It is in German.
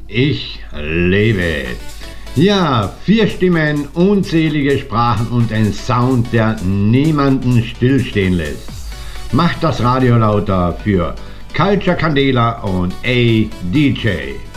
Ich lebe. Ja, 4 Stimmen, unzählige Sprachen und ein Sound, der niemanden stillstehen lässt. Macht das Radio lauter für Culture Candela und ADJ.